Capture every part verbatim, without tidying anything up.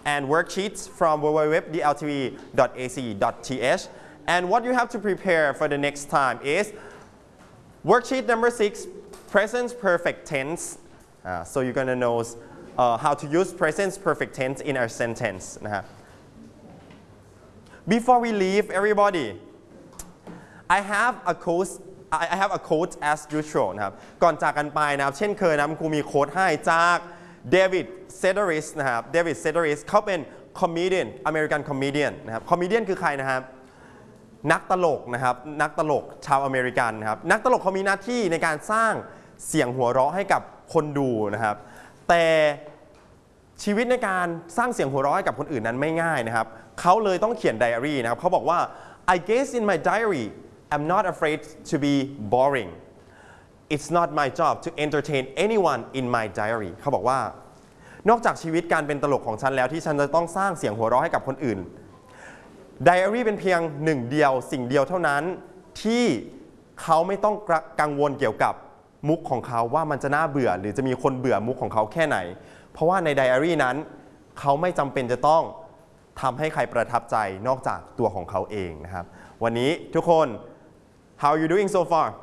and worksheets from w w w dot d l t v dot a c dot t h. And what you have to prepare for the next time is worksheet number six, present perfect tense. Uh, so you're gonna know uh, how to use present perfect tense in our sentence. นะฮะ Before we leave, everybody, I have a quote. I have a quote as usual นะครับก่อนจากกันไปนะครับเช่นเคยนะครูมีโค้ดให้จากเดวิดเซเดอริสนะครับเดวิดเซเดอริสเขาเป็นคอมเมดี้อเมริกันคอมเมดี้นะครับคอมเมดี้คือใครนะครับนักตลกนะครับนักตลกชาวอเมริกันนะครับนักตลกเขามีหน้าที่ในการสร้างเสียงหัวเราะให้กับคนดูนะครับแต่ชีวิตในการสร้างเสียงหัวเราะให้กับคนอื่นนั้นไม่ง่ายนะครับเขาเลยต้องเขียนไดอารี่นะครับเขาบอกว่า I guess in my diary I'm not afraid to be boring. It's not my job to entertain anyone in my diary. เขาบอกว่านอกจากชีวิตการเป็นตลกของฉันแล้วที่ฉันจะต้องสร้างเสียงหัวเราะให้กับคนอื่นไดอารี่เป็นเพียงหนึ่งเดียวสิ่งเดียวเท่านั้นที่เขาไม่ต้องกังวลเกี่ยวกับมุกของเขาว่ามันจะน่าเบื่อหรือจะมีคนเบื่อมุกของเขาแค่ไหนเพราะว่าในไดอารี่นั้นเขาไม่จำเป็นจะต้องทำให้ใครประทับใจนอกจากตัวของเขาเองนะครับวันนี้ทุกคนHow are you doing so far?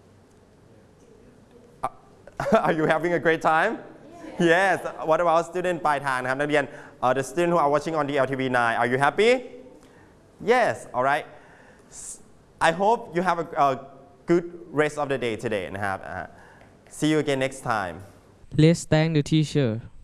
Are you having a great time? Yes. What about student ปลายทางนะครับนักเรียน uh, the student who are watching on D L T V nine Are you happy? Yes. All right. I hope you have a, a good rest of the day today นะครับ See you again next time. Let's thank the teacher.